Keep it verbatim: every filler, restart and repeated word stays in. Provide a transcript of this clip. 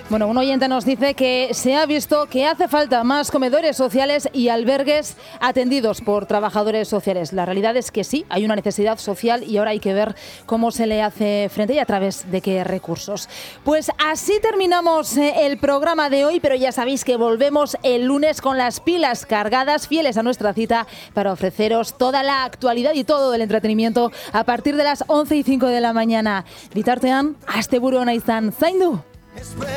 Bueno, un oyente nos dice que se ha visto que hace falta más comedores sociales y albergues atendidos por trabajadores sociales. La realidad es que sí, hay una necesidad social y ahora hay que ver cómo se le hace frente y a través de qué recursos. Pues así terminamos el programa de hoy, pero ya sabéis que volvemos el lunes con las pilas cargadas, fieles a nuestra cita, para ofreceros toda la actualidad y todo el entretenimiento a partir de las once y cinco de la mañana. Bitartean, asteburu ona izan, zaindu!